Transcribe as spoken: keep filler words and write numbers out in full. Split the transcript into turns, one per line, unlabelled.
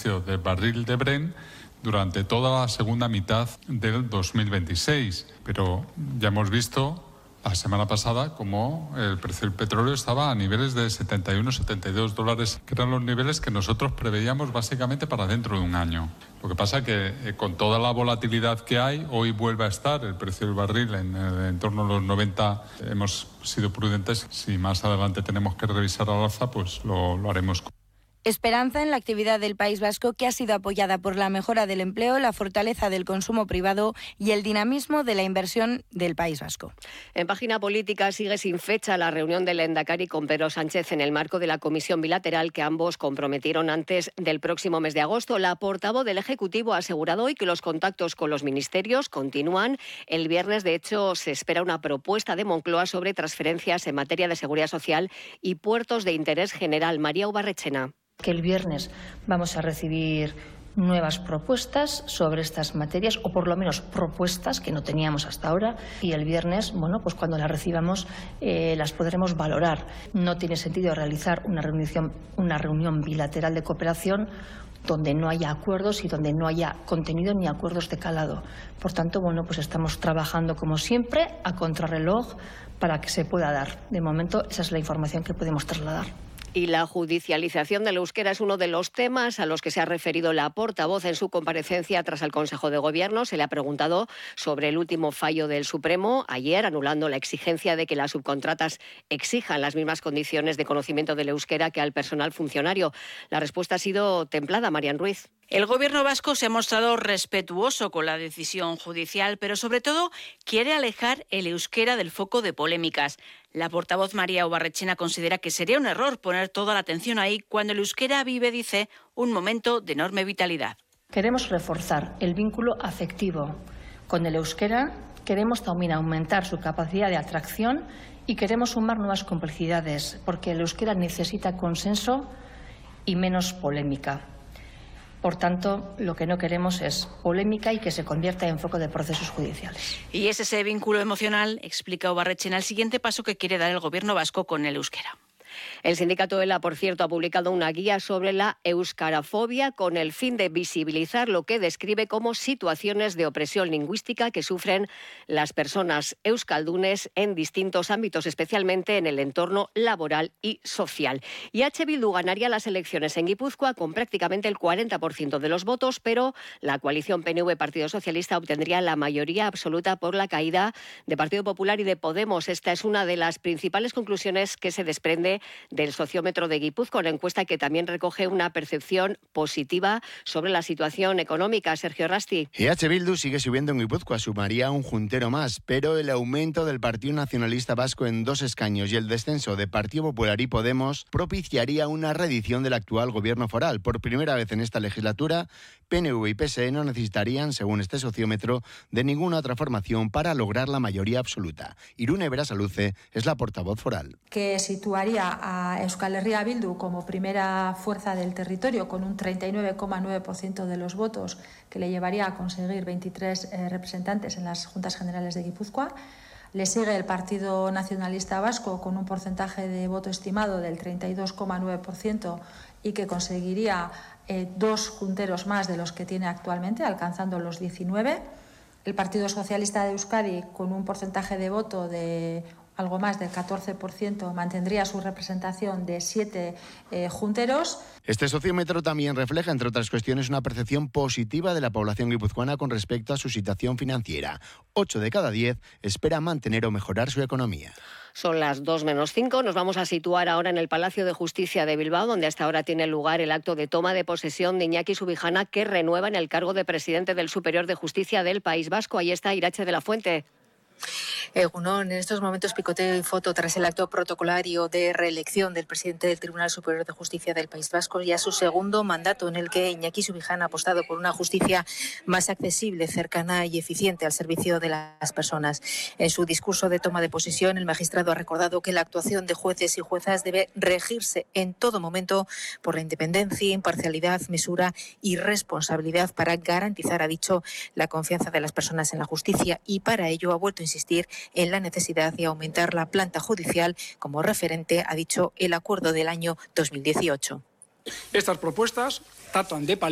precio del barril de Brent durante toda la segunda mitad del dos mil veintiséis. Pero ya hemos visto la semana pasada como el precio del petróleo estaba a niveles de setenta y uno, setenta y dos dólares, que eran los niveles que nosotros preveíamos básicamente para dentro de un año. Lo que pasa es que eh, con toda la volatilidad que hay, hoy vuelve a estar el precio del barril en, en, en torno a los noventa. Hemos sido prudentes. Si más adelante tenemos que revisar al alza, pues lo, lo haremos.
Esperanza en la actividad del País Vasco, que ha sido apoyada por la mejora del empleo, la fortaleza del consumo privado y el dinamismo de la inversión del País Vasco.
En página política sigue sin fecha la reunión del Lehendakari con Pedro Sánchez en el marco de la comisión bilateral que ambos comprometieron antes del próximo mes de agosto. La portavoz del Ejecutivo ha asegurado hoy que los contactos con los ministerios continúan. El viernes, de hecho, se espera una propuesta de Moncloa sobre transferencias en materia de seguridad social y puertos de interés general. María Ubarrechena.
Que el viernes vamos a recibir nuevas propuestas sobre estas materias, o por lo menos propuestas que no teníamos hasta ahora, y el viernes, bueno, pues cuando las recibamos eh, las podremos valorar. No tiene sentido realizar una reunión, una reunión bilateral de cooperación donde no haya acuerdos y donde no haya contenido ni acuerdos de calado. Por tanto, bueno, pues estamos trabajando como siempre a contrarreloj para que se pueda dar. De momento, esa es la información que podemos trasladar.
Y la judicialización del euskera es uno de los temas a los que se ha referido la portavoz en su comparecencia tras el Consejo de Gobierno. Se le ha preguntado sobre el último fallo del Supremo ayer, anulando la exigencia de que las subcontratas exijan las mismas condiciones de conocimiento del euskera que al personal funcionario. La respuesta ha sido templada, Marian Ruiz.
El Gobierno vasco se ha mostrado respetuoso con la decisión judicial, pero sobre todo quiere alejar el euskera del foco de polémicas. La portavoz María Ubarrechena considera que sería un error poner toda la atención ahí cuando el euskera vive, dice, un momento de enorme vitalidad.
Queremos reforzar el vínculo afectivo con el euskera, queremos también aumentar su capacidad de atracción y queremos sumar nuevas complicidades, porque el euskera necesita consenso y menos polémica. Por tanto, lo que no queremos es polémica y que se convierta en foco de procesos judiciales.
Y es ese vínculo emocional, explica Ubarrechena, el siguiente paso que quiere dar el Gobierno vasco con el euskera.
El sindicato ELA, por cierto, ha publicado una guía sobre la euskarafobia con el fin de visibilizar lo que describe como situaciones de opresión lingüística que sufren las personas euskaldunes en distintos ámbitos, especialmente en el entorno laboral y social. Y H. Bildu ganaría las elecciones en Guipúzcoa con prácticamente el cuarenta por ciento de los votos, pero la coalición P N V-Partido Socialista obtendría la mayoría absoluta por la caída de Partido Popular y de Podemos. Esta es una de las principales conclusiones que se desprende del sociómetro de Guipúzcoa, una encuesta que también recoge una percepción positiva sobre la situación económica. Sergio Rasti.
Y H. Bildu sigue subiendo en Guipúzcoa, sumaría un juntero más, pero el aumento del Partido Nacionalista Vasco en dos escaños y el descenso de Partido Popular y Podemos propiciaría una reedición del actual gobierno foral. Por primera vez en esta legislatura, P N V y P S E no necesitarían, según este sociómetro, de ninguna otra formación para lograr la mayoría absoluta. Irune Berasaluce es la portavoz foral.
Que situaría a Euskal Herria Bildu como primera fuerza del territorio con un treinta y nueve coma nueve por ciento de los votos, que le llevaría a conseguir veintitrés eh, representantes en las Juntas Generales de Guipúzcoa. Le sigue el Partido Nacionalista Vasco con un porcentaje de voto estimado del treinta y dos coma nueve por ciento y que conseguiría eh, dos junteros más de los que tiene actualmente, alcanzando los diecinueve. El Partido Socialista de Euskadi, con un porcentaje de voto de algo más del catorce por ciento, mantendría su representación de siete eh, junteros.
Este sociómetro también refleja, entre otras cuestiones, una percepción positiva de la población guipuzcoana con respecto a su situación financiera. Ocho de cada diez espera mantener o mejorar su economía.
Son las dos menos cinco. Nos vamos a situar ahora en el Palacio de Justicia de Bilbao, donde hasta ahora tiene lugar el acto de toma de posesión de Iñaki Subijana, que renueva en el cargo de presidente del Superior de Justicia del País Vasco. Ahí está Irache de la Fuente.
Egunon, en estos momentos picoteo y foto tras el acto protocolario de reelección del presidente del Tribunal Superior de Justicia del País Vasco, ya su segundo mandato, en el que Iñaki Subijana ha apostado por una justicia más accesible, cercana y eficiente al servicio de las personas. En su discurso de toma de posesión, el magistrado ha recordado que la actuación de jueces y juezas debe regirse en todo momento por la independencia, imparcialidad, mesura y responsabilidad para garantizar, ha dicho, la confianza de las personas en la justicia, y para ello ha vuelto a insistir en la necesidad de aumentar la planta judicial como referente, ha dicho, el acuerdo del año dos mil dieciocho.
Estas propuestas tratan de paliar